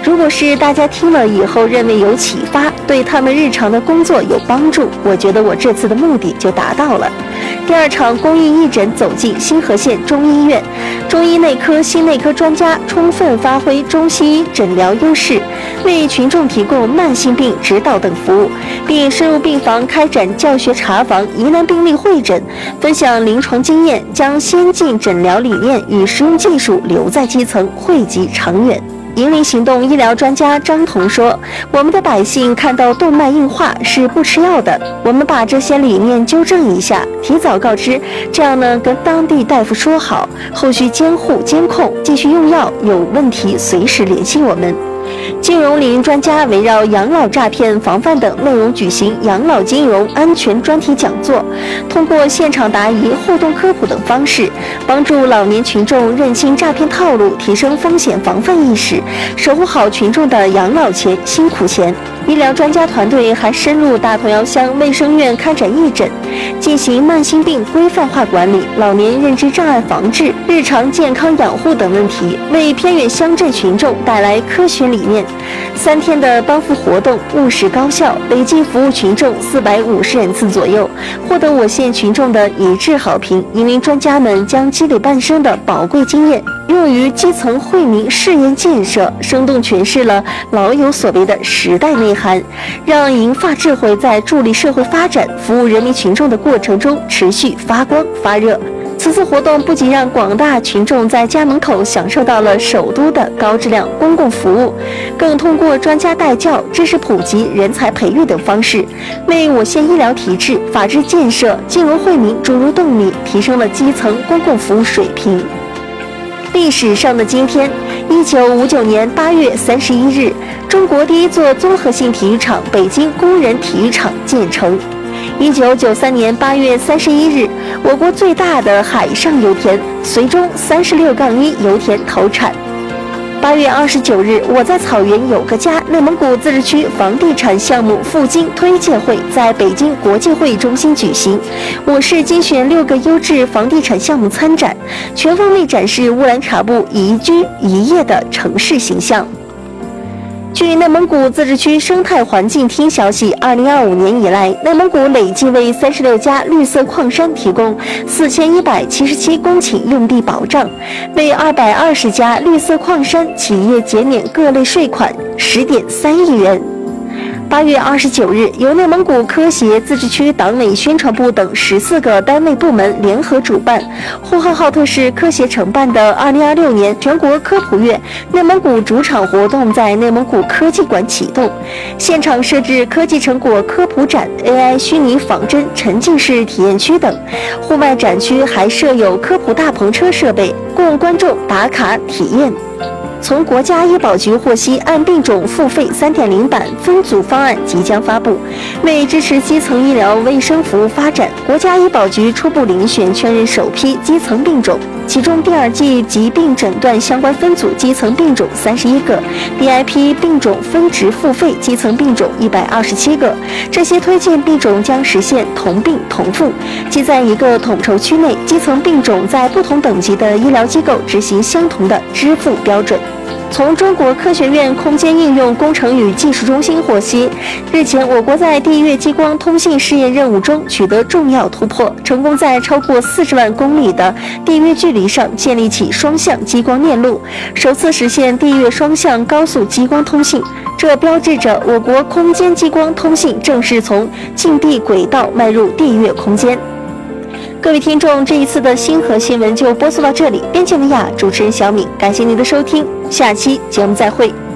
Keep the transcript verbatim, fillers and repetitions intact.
如果是大家听了以后认为有启发，对他们日常的工作有帮助，我觉得我这次的目的就达到了。第二场公益义诊走进新河县中医院，中医内科、心内科专家充分发挥中西医诊疗优势，为群众提供慢性病指导等服务，并深入病房开展教学查房、疑难病例会诊，分享临床经验，将先进诊疗理念与实用技术留在基层，惠及长远。引领行动医疗专家张彤说，我们的百姓看到动脉硬化是不吃药的，我们把这些理念纠正一下，提早告知，这样呢跟当地大夫说好，后续监护监控，继续用药，有问题随时联系我们。金融领域专家围绕养老诈骗防范等内容举行养老金融安全专题讲座，通过现场答疑、互动科普等方式，帮助老年群众认清诈骗套路，提升风险防范意识，守护好群众的养老钱、辛苦钱。医疗专家团队还深入大同窑乡卫生院开展义诊，进行慢性病规范化管理、老年认知障碍防治、日常健康养护等问题，为偏远乡镇群众带来科学理念。三天的帮扶活动务实高效，累计服务群众四百五十人次左右，获得我县群众的一致好评。引领专家们将积累半生的宝贵经验用于基层惠民事业建设，生动诠释了老有所为的时代内涵，让银发智慧在助力社会发展、服务人民群众的过程中持续发光发热。此次活动不仅让广大群众在家门口享受到了首都的高质量公共服务，更通过专家带教、知识普及、人才培育等方式，为我县医疗体制、法治建设、金融惠民注入动力，提升了基层公共服务水平。历史上的今天，一九五九年八月三十一日，中国第一座综合性体育场——北京工人体育场建成。一九九三年八月三十一日，我国最大的海上油田绥中三十六杠一油田投产。八月二十九日，我在草原有个家内蒙古自治区房地产项目赴京推介会在北京国际会议中心举行，我市精选六个优质房地产项目参展，全方位展示乌兰察布宜居宜业的城市形象。据内蒙古自治区生态环境厅消息，二零二五年以来，内蒙古累计为三十六家绿色矿山提供四千一百七十七公顷用地保障，为二百二十家绿色矿山企业减免各类税款十点三亿元。八月二十九日，由内蒙古科协自治区党委宣传部等十四个单位部门联合主办，呼和浩特市科协承办的二零二六年全国科普月内蒙古主场活动在内蒙古科技馆启动，现场设置科技成果科普展、A I 虚拟仿真沉浸式体验区等，户外展区还设有科普大篷车设备，供观众打卡体验。从国家医保局获悉，按病种付费 三点零 版分组方案即将发布。为支持基层医疗卫生服务发展，国家医保局初步遴选确认首批基层病种，其中第二季疾病诊断相关分组基层病种三十一个， D I P 病种分值付费基层病种一百二十七个。这些推荐病种将实现同病同付，即在一个统筹区内，基层病种在不同等级的医疗机构执行相同的支付标准。从中国科学院空间应用工程与技术中心获悉，日前我国在地月激光通信试验任务中取得重要突破，成功在超过四十万公里的地月距离上建立起双向激光链路，首次实现地月双向高速激光通信。这标志着我国空间激光通信正式从近地轨道迈入地月空间。各位听众，这一次的星河新闻就播送到这里，编辑文雅，主持人小敏，感谢您的收听，下期节目再会。